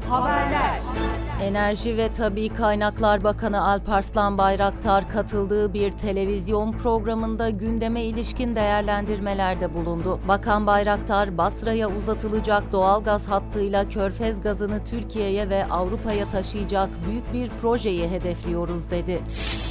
Haberler. Enerji ve Tabii Kaynaklar Bakanı Alparslan Bayraktar katıldığı bir televizyon programında gündeme ilişkin değerlendirmelerde bulundu. Bakan Bayraktar, Basra'ya uzatılacak doğalgaz hattıyla Körfez gazını Türkiye'ye ve Avrupa'ya taşıyacak büyük bir projeyi hedefliyoruz dedi.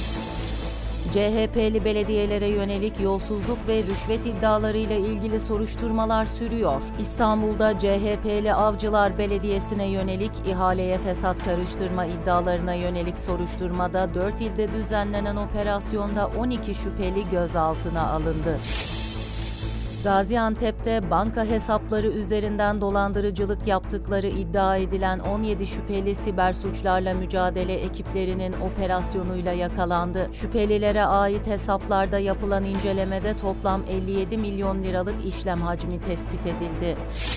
CHP'li belediyelere yönelik yolsuzluk ve rüşvet iddialarıyla ilgili soruşturmalar sürüyor. İstanbul'da CHP'li Avcılar Belediyesi'ne yönelik ihaleye fesat karıştırma iddialarına yönelik soruşturmada 4 ilde düzenlenen operasyonda 12 şüpheli gözaltına alındı. Gaziantep'te banka hesapları üzerinden dolandırıcılık yaptıkları iddia edilen 17 şüpheli siber suçlarla mücadele ekiplerinin operasyonuyla yakalandı. Şüphelilere ait hesaplarda yapılan incelemede toplam 57 milyon liralık işlem hacmi tespit edildi.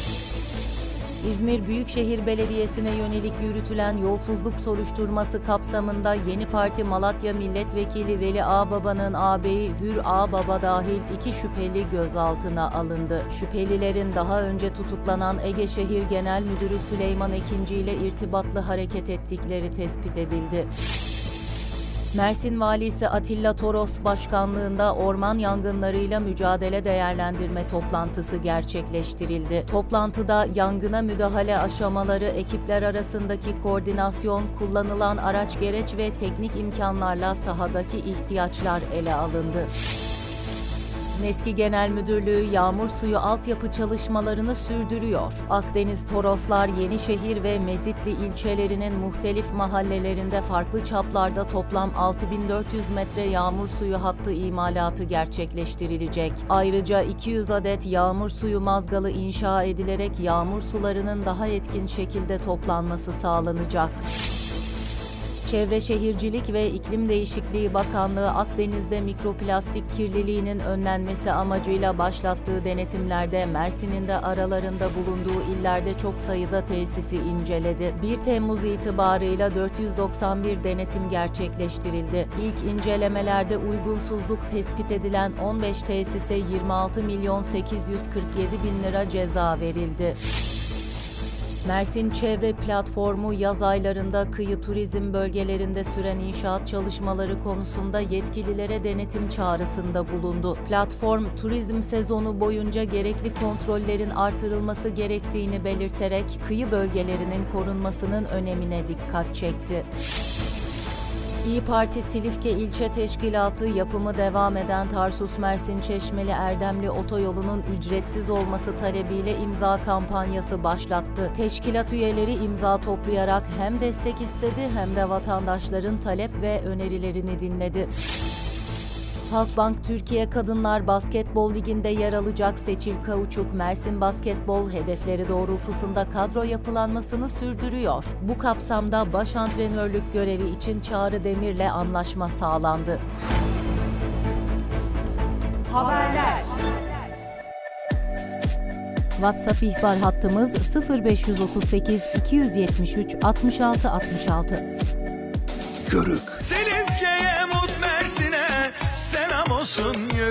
İzmir Büyükşehir Belediyesi'ne yönelik yürütülen yolsuzluk soruşturması kapsamında Yeni Parti Malatya Milletvekili Veli Ağbaba'nın ağabeyi Hür Ağbaba dahil 2 şüpheli gözaltına alındı. Şüphelilerin daha önce tutuklanan Ege Şehir Genel Müdürü Süleyman Ekinci ile irtibatlı hareket ettikleri tespit edildi. Mersin Valisi Atilla Toros başkanlığında orman yangınlarıyla mücadele değerlendirme toplantısı gerçekleştirildi. Toplantıda yangına müdahale aşamaları, ekipler arasındaki koordinasyon, kullanılan araç gereç ve teknik imkanlarla sahadaki ihtiyaçlar ele alındı. MESKİ Genel Müdürlüğü yağmur suyu altyapı çalışmalarını sürdürüyor. Akdeniz Toroslar, Yenişehir ve Mezitli ilçelerinin muhtelif mahallelerinde farklı çaplarda toplam 6400 metre yağmur suyu hattı imalatı gerçekleştirilecek. Ayrıca 200 adet yağmur suyu mazgalı inşa edilerek yağmur sularının daha etkin şekilde toplanması sağlanacak. Çevre Şehircilik ve İklim Değişikliği Bakanlığı Akdeniz'de mikroplastik kirliliğinin önlenmesi amacıyla başlattığı denetimlerde Mersin'in de aralarında bulunduğu illerde çok sayıda tesisi inceledi. 1 Temmuz itibarıyla 491 denetim gerçekleştirildi. İlk incelemelerde uygunsuzluk tespit edilen 15 tesise 26 milyon 847 bin lira ceza verildi. Mersin Çevre Platformu yaz aylarında kıyı turizm bölgelerinde süren inşaat çalışmaları konusunda yetkililere denetim çağrısında bulundu. Platform, turizm sezonu boyunca gerekli kontrollerin artırılması gerektiğini belirterek kıyı bölgelerinin korunmasının önemine dikkat çekti. İYİ Parti Silifke İlçe Teşkilatı yapımı devam eden Tarsus-Mersin Çeşmeli Erdemli otoyolunun ücretsiz olması talebiyle imza kampanyası başlattı. Teşkilat üyeleri imza toplayarak hem destek istedi hem de vatandaşların talep ve önerilerini dinledi. Halkbank Türkiye Kadınlar Basketbol Ligi'nde yer alacak Seçil Kauçuk, Mersin Basketbol hedefleri doğrultusunda kadro yapılanmasını sürdürüyor. Bu kapsamda baş antrenörlük görevi için Çağrı Demir'le anlaşma sağlandı. Haberler. WhatsApp ihbar hattımız 0538 273 66 66. Yörük. Silifke'ye mut Mersin'e selam olsun.